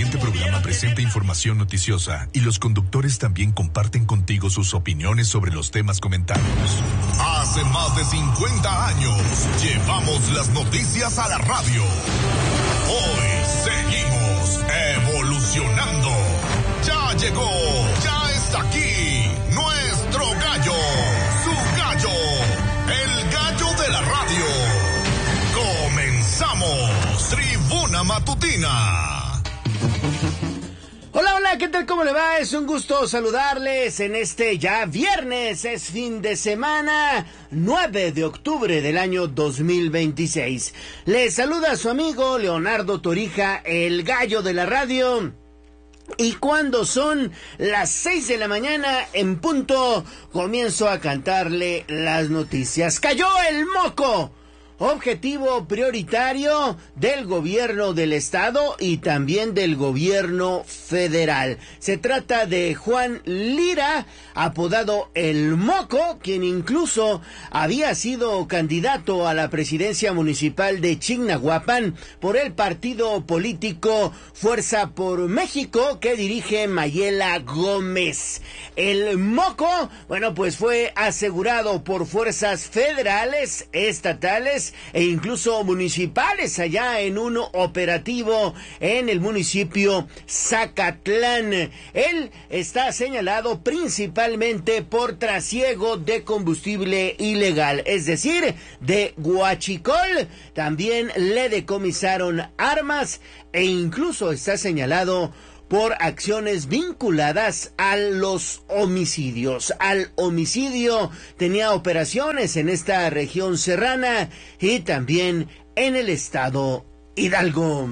siguiente programa presenta información noticiosa y los conductores también comparten contigo sus opiniones sobre los temas comentados. Hace más de 50 años llevamos las noticias a la radio. Hoy seguimos evolucionando. Ya llegó, ya está aquí nuestro gallo, su gallo, el gallo de la radio. Comenzamos Tribuna Matutina. Hola, hola, ¿qué tal? ¿Cómo le va? Es un gusto saludarles en este ya viernes, es fin de semana, 9 de octubre del año 2026. Les saluda su amigo Leonardo Torija, el gallo de la radio. Y cuando son las 6 de la mañana en punto, comienzo a cantarle las noticias. ¡Cayó el moco! Objetivo prioritario del gobierno del estado y también del gobierno federal. Se trata de Juan Lira, apodado El Moco, quien incluso había sido candidato a la presidencia municipal de Chignahuapan por el partido político Fuerza por México que dirige Mayela Gómez. El Moco, bueno, pues fue asegurado por fuerzas federales, estatales e incluso municipales allá en un operativo en el municipio Zacatlán. Él está señalado principalmente por trasiego de combustible ilegal, es decir, de huachicol. También le decomisaron armas e incluso está señalado por acciones vinculadas a los homicidios. Al homicidio tenía operaciones en esta región serrana y también en el estado Hidalgo.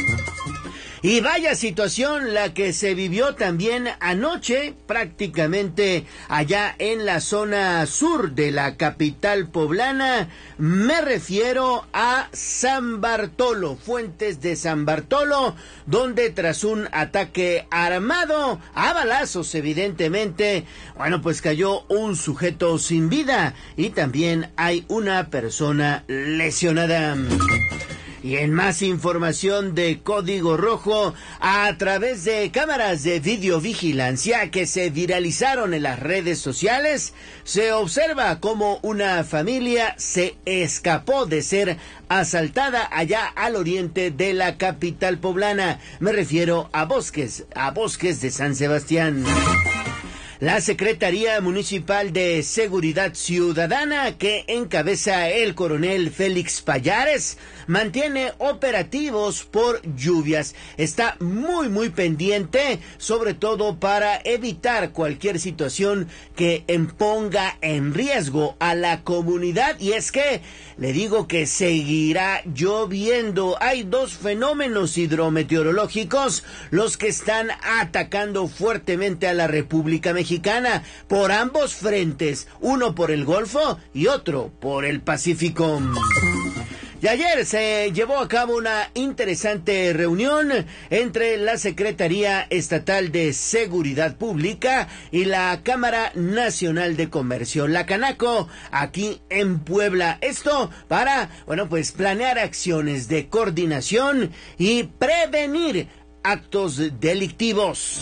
Y vaya situación la que se vivió también anoche, prácticamente allá en la zona sur de la capital poblana. Me refiero a San Bartolo, Fuentes de San Bartolo, donde tras un ataque armado, a balazos evidentemente, bueno, pues cayó un sujeto sin vida y también hay una persona lesionada. Y en más información de Código Rojo, a través de cámaras de videovigilancia que se viralizaron en las redes sociales, se observa cómo una familia se escapó de ser asaltada allá al oriente de la capital poblana. Me refiero a Bosques de San Sebastián. La Secretaría Municipal de Seguridad Ciudadana, que encabeza el coronel Félix Payares, mantiene operativos por lluvias. Está muy pendiente, sobre todo para evitar cualquier situación que ponga en riesgo a la comunidad. Y es que le digo que seguirá lloviendo. Hay dos fenómenos hidrometeorológicos los que están atacando fuertemente a la República Mexicana por ambos frentes, uno por el Golfo y otro por el Pacífico. Y ayer se llevó a cabo una interesante reunión entre la Secretaría Estatal de Seguridad Pública y la Cámara Nacional de Comercio, la Canaco, aquí en Puebla. Esto para, bueno, pues planear acciones de coordinación y prevenir actos delictivos.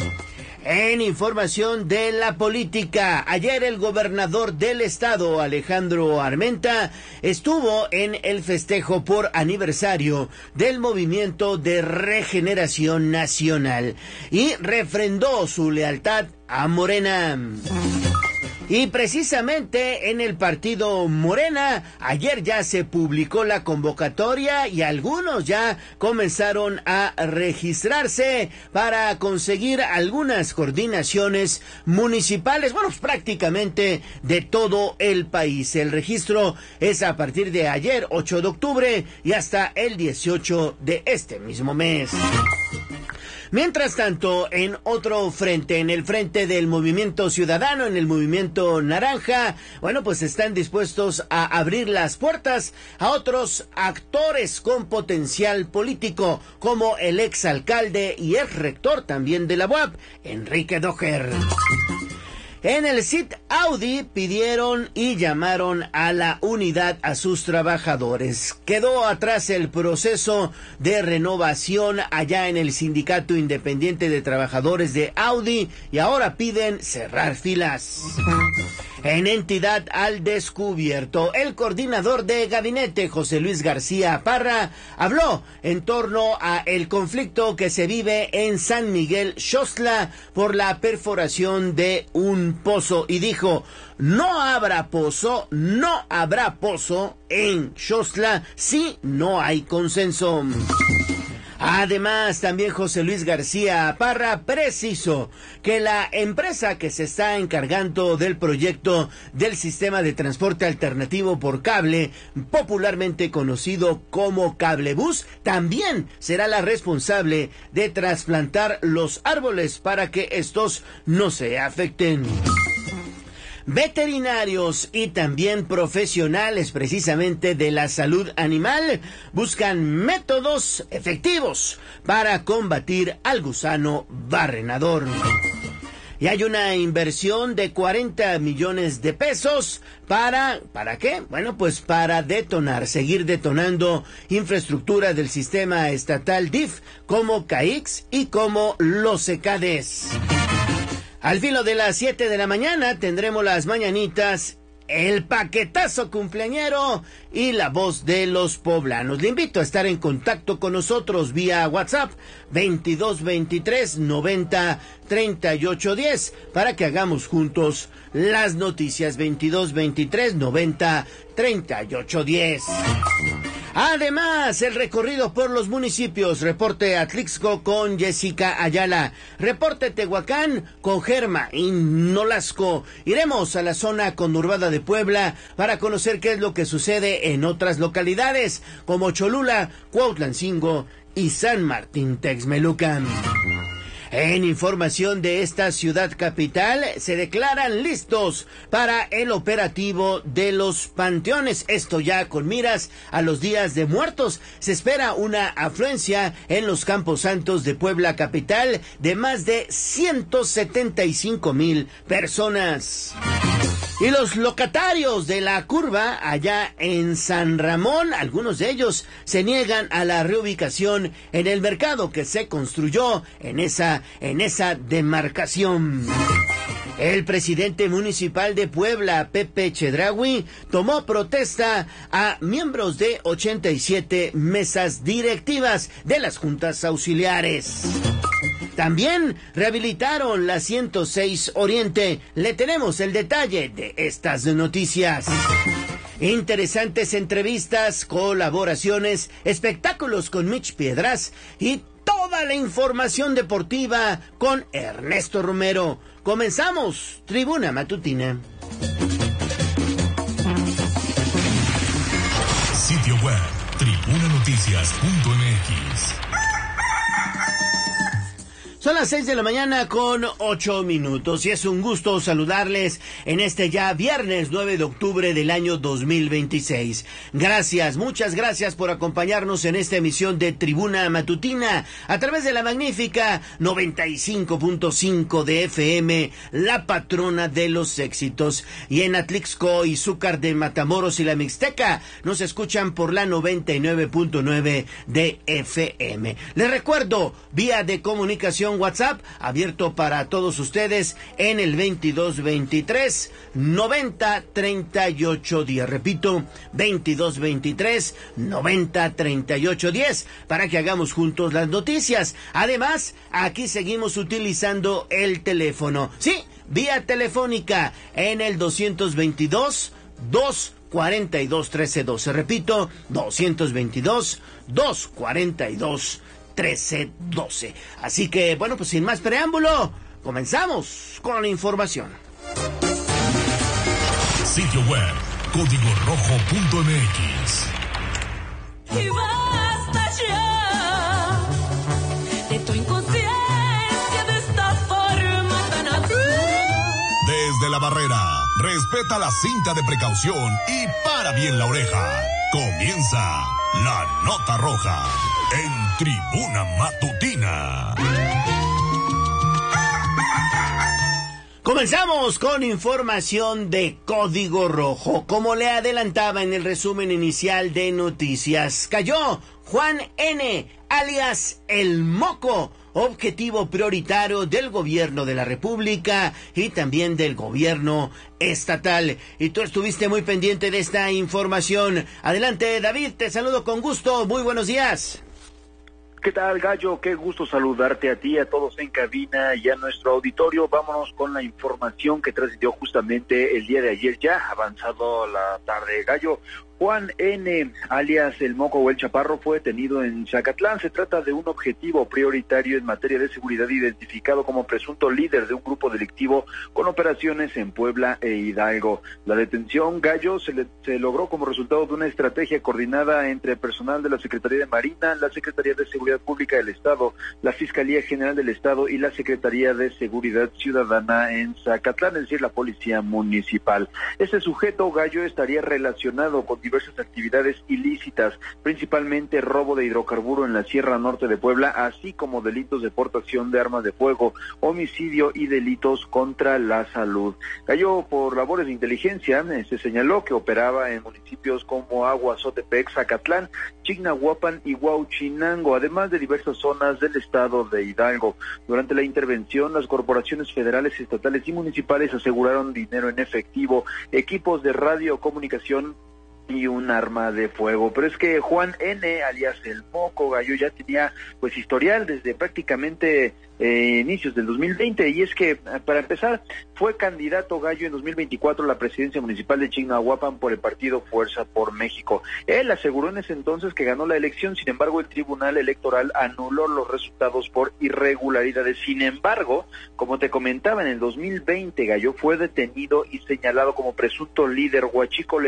En información de la política, ayer el gobernador del estado, Alejandro Armenta, estuvo en el festejo por aniversario del Movimiento de Regeneración Nacional y refrendó su lealtad a Morena. Y precisamente en el partido Morena, ayer ya se publicó la convocatoria y algunos ya comenzaron a registrarse para conseguir algunas coordinaciones municipales, bueno, pues prácticamente de todo el país. El registro es a partir de ayer, 8 de octubre, y hasta el 18 de este mismo mes. Mientras tanto, en otro frente, en el frente del Movimiento Ciudadano, en el Movimiento Naranja, bueno, pues están dispuestos a abrir las puertas a otros actores con potencial político, como el exalcalde y ex rector también de la UAP, Enrique Doher. En el SIT Audi pidieron y llamaron a la unidad a sus trabajadores. Quedó atrás el proceso de renovación allá en el Sindicato Independiente de Trabajadores de Audi y ahora piden cerrar filas. En Entidad al Descubierto, el coordinador de gabinete, José Luis García Parra, habló en torno a el conflicto que se vive en San Miguel Xostla por la perforación de un pozo y dijo: no habrá pozo en Xostla si no hay consenso. Además, también José Luis García Parra precisó que la empresa que se está encargando del proyecto del sistema de transporte alternativo por cable, popularmente conocido como Cablebús, también será la responsable de trasplantar los árboles para que estos no se afecten. Veterinarios y también profesionales precisamente de la salud animal buscan métodos efectivos para combatir al gusano barrenador. Y hay una inversión de 40 millones de pesos ¿para qué? Bueno, pues para seguir detonando infraestructura del sistema estatal DIF como CAIX y como los ECADES. Al filo de las 7 de la mañana tendremos las mañanitas, el paquetazo cumpleañero y la voz de los poblanos. Le invito a estar en contacto con nosotros vía WhatsApp 2223 90 38 10 para que hagamos juntos las noticias. 2223 90 38 10. Además, el recorrido por los municipios. Reporte Atlixco con Jessica Ayala. Reporte Tehuacán con Germa y Nolasco. Iremos a la zona conurbada de Puebla para conocer qué es lo que sucede en otras localidades como Cholula, Cuautlancingo y San Martín Texmelucan. En información de esta ciudad capital, se declaran listos para el operativo de los panteones. Esto ya con miras a los días de muertos. Se espera una afluencia en los Campos Santos de Puebla capital de más de 175,000 personas. Y los locatarios de la curva allá en San Ramón, algunos de ellos se niegan a la reubicación en el mercado que se construyó en esa demarcación. El presidente municipal de Puebla, Pepe Chedraui, tomó protesta a miembros de 87 mesas directivas de las juntas auxiliares. También rehabilitaron la 106 Oriente. Le tenemos el detalle de estas noticias. Interesantes entrevistas, colaboraciones, espectáculos con Mitch Piedras y toda la información deportiva con Ernesto Romero. Comenzamos, Tribuna Matutina. Sitio web, tribunanoticias.mx. Son las 6 de la mañana con 8 minutos y es un gusto saludarles en este ya viernes 9 de octubre del año 2026. Gracias, muchas gracias por acompañarnos en esta emisión de Tribuna Matutina a través de la magnífica 95.5 de FM, la patrona de los éxitos. Y en Atlixco y Zúcar de Matamoros y la Mixteca nos escuchan por la 99.9 de FM. Les recuerdo, vía de comunicación WhatsApp abierto para todos ustedes en el 2223 90 38 10. Repito, 2223 90 38 10 para que hagamos juntos las noticias. Además, aquí seguimos utilizando el teléfono. Sí, vía telefónica en el 222 242 1312. Repito, 222 242 1312. Así que, bueno, pues sin más preámbulo, comenzamos con la información. Sitio web, códigorojo.mx. Y basta ya de tu inconsciencia, de esta forma tan absurda. Desde la barrera, respeta la cinta de precaución y para bien la oreja. Comienza la nota roja en Tribuna Matutina. Comenzamos con información de Código Rojo. Como le adelantaba en el resumen inicial de noticias, cayó Juan N., alias El Moco, objetivo prioritario del gobierno de la República y también del gobierno estatal. Y tú estuviste muy pendiente de esta información. Adelante, David, te saludo con gusto. Muy buenos días. ¿Qué tal, Gallo? Qué gusto saludarte a ti, a todos en cabina y a nuestro auditorio. Vámonos con la información que transmitió justamente el día de ayer, ya avanzado la tarde, Gallo. Juan N., alias El Moco o El Chaparro, fue detenido en Zacatlán. Se trata de un objetivo prioritario en materia de seguridad, identificado como presunto líder de un grupo delictivo con operaciones en Puebla e Hidalgo. La detención, Gallo, se logró como resultado de una estrategia coordinada entre personal de la Secretaría de Marina, la Secretaría de Seguridad Pública del Estado, la Fiscalía General del Estado y la Secretaría de Seguridad Ciudadana en Zacatlán, es decir, la Policía Municipal. Este sujeto, Gallo, estaría relacionado con diversas actividades ilícitas, principalmente robo de hidrocarburo en la Sierra Norte de Puebla, así como delitos de portación de armas de fuego, homicidio y delitos contra la salud. Gallo, por labores de inteligencia, se señaló que operaba en municipios como Aguazotepec, Zacatlán, Chignahuapan y Huauchinango, además de diversas zonas del estado de Hidalgo. Durante la intervención, las corporaciones federales, estatales y municipales aseguraron dinero en efectivo, equipos de radiocomunicación y un arma de fuego. Pero es que Juan N., alias El Moco, Gallo, ya tenía pues historial desde prácticamente inicios del 2020, y es que, para empezar, fue candidato, Gallo, en 2024 a la presidencia municipal de Chignahuapan por el partido Fuerza por México. Él aseguró en ese entonces que ganó la elección, sin embargo el Tribunal Electoral anuló los resultados por irregularidades. Sin embargo, como te comentaba, en el 2020, Gallo, fue detenido y señalado como presunto líder huachicolero